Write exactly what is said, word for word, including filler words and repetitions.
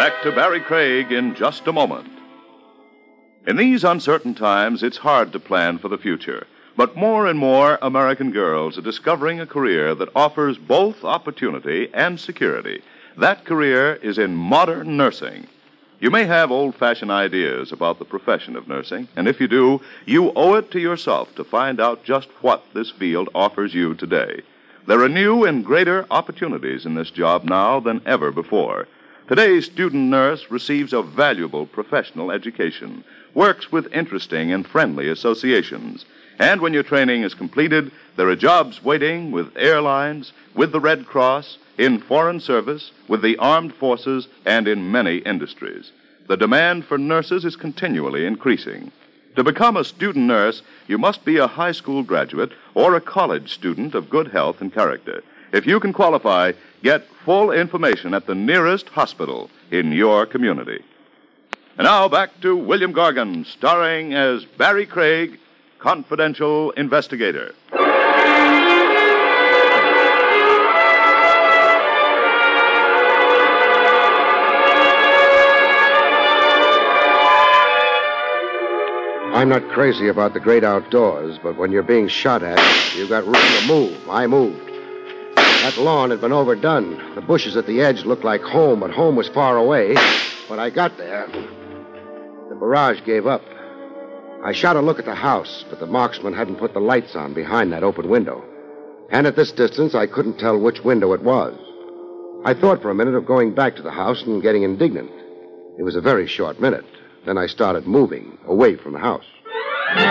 Back to Barry Craig in just a moment. In these uncertain times, it's hard to plan for the future. But more and more American girls are discovering a career that offers both opportunity and security. That career is in modern nursing. You may have old-fashioned ideas about the profession of nursing, and if you do, you owe it to yourself to find out just what this field offers you today. There are new and greater opportunities in this job now than ever before. Today's student nurse receives a valuable professional education, works with interesting and friendly associations. And when your training is completed, there are jobs waiting with airlines, with the Red Cross, in foreign service, with the armed forces, and in many industries. The demand for nurses is continually increasing. To become a student nurse, you must be a high school graduate or a college student of good health and character. If you can qualify, get full information at the nearest hospital in your community. And now back to William Gargan, starring as Barry Craig, confidential investigator. I'm not crazy about the great outdoors, but when you're being shot at, you've got room to move. I moved. That lawn had been overdone. The bushes at the edge looked like home, but home was far away. When I got there, the barrage gave up. I shot a look at the house, but the marksman hadn't put the lights on behind that open window. And at this distance, I couldn't tell which window it was. I thought for a minute of going back to the house and getting indignant. It was a very short minute. Then I started moving away from the house.